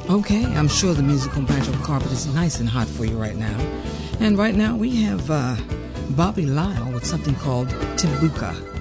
Okay, I'm sure the musical magic carpet is nice and hot for you right now. And right now we have Bobby Lyle with something called Tibuca.